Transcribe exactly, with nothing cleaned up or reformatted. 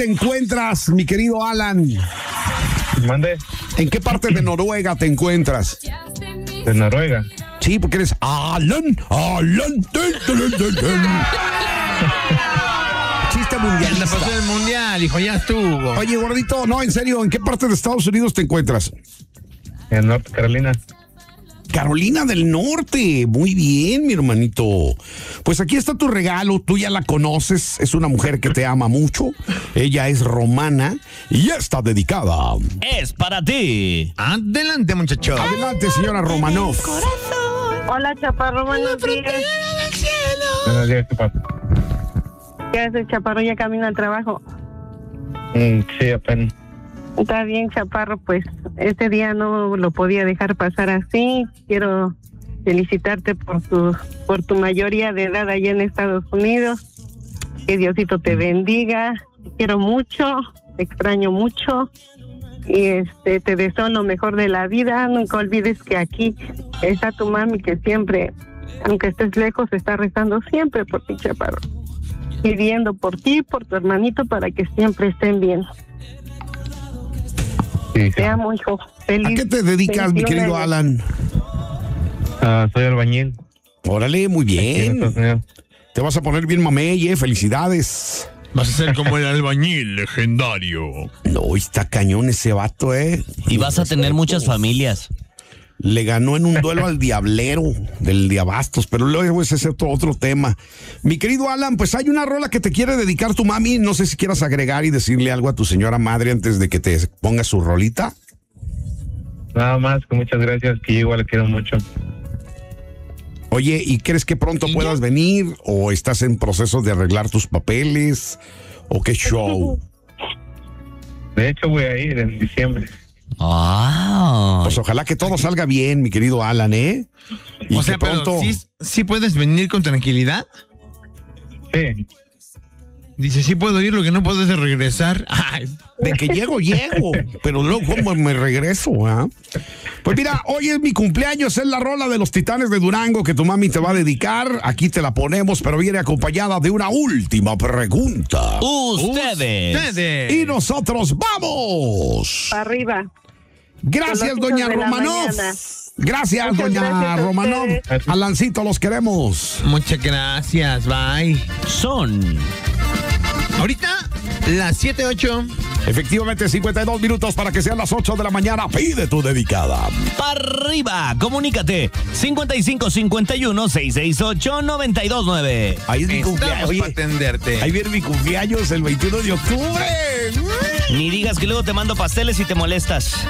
encuentras, mi querido Alan? Mande. ¿En qué parte de Noruega te encuentras? De Noruega. Sí, porque eres Alan, Alan. Dun, dun, dun, dun. Chiste mundialista. Ya pasó el mundial, hijo, ya estuvo. Oye, gordito, no, en serio, ¿en qué parte de Estados Unidos te encuentras? En North Carolina. Carolina del Norte. Muy bien, mi hermanito. Pues aquí está tu regalo. Tú ya la conoces. Es una mujer que te ama mucho. Ella es romana y ya está dedicada. Es para ti. Adelante, muchacho. Adelante, señora Romanov. Hola, Chaparro, buenos días. Buenos días, ¿qué pasa? ¿Qué haces, Chaparro? ¿Ya camino al trabajo? Mm, sí, apenas. Está bien, Chaparro, pues este día no lo podía dejar pasar así. Quiero felicitarte por tu por tu mayoría de edad allá en Estados Unidos. Que Diosito te bendiga. Te quiero mucho, te extraño mucho y este te deseo lo mejor de la vida. Nunca olvides que aquí está tu mami, que siempre, aunque estés lejos, está rezando siempre por ti, Chaparro. Pidiendo por ti, por tu hermanito, para que siempre estén bien. Sí, sí. Te amo, hijo. Feliz. ¿A qué te dedicas, mi querido Alan? Ah, soy albañil. Órale, muy Aquí en Estados bien. Unidos. Te vas a poner bien mamey, eh. Felicidades. Vas a ser como el albañil legendario. No, está cañón ese vato, eh. Y vas a tener muchas familias. Le ganó en un duelo al Diablero del Diabastos, pero luego ese es otro, otro tema. Mi querido Alan, pues hay una rola que te quiere dedicar tu mami. No sé si quieras agregar y decirle algo a tu señora madre antes de que te ponga su rolita. Nada más, que muchas gracias, que yo igual le quiero mucho. Oye, ¿y crees que pronto puedas venir o estás en proceso de arreglar tus papeles o qué show? De hecho, voy a ir en diciembre. Ah. Pues ojalá que todo salga bien, mi querido Alan, ¿eh? Y O sea, que pero pronto... ¿sí, sí puedes venir con tranquilidad? Sí. Dice, sí puedo ir, lo que no puedo es regresar. Ay, De que llego, llego. Pero luego, ¿cómo me regreso? ¿Ah? Pues mira, hoy es mi cumpleaños, es la rola de los Titanes de Durango que tu mami te va a dedicar. Aquí te la ponemos, pero viene acompañada de una última pregunta. Ustedes. ustedes. Y nosotros vamos. Para arriba. Gracias, Con los doña hijos de la Romanov. mañana. Gracias, Muchas doña gracias a Romanov. ustedes. Alancito, los queremos. Muchas gracias, bye. Son. Ahorita, las siete ocho. Efectivamente, cincuenta y dos minutos para que sean las ocho de la mañana. Pide tu dedicada. Para arriba. Comunícate. cincuenta y cinco cincuenta y uno, seiscientos sesenta y ocho, noventa y dos nueve. Ahí es mi cumpleaños. Estamos Oye, para atenderte. ahí viene mi cumpleaños el veintiuno de octubre. Ni digas que luego te mando pasteles y te molestas.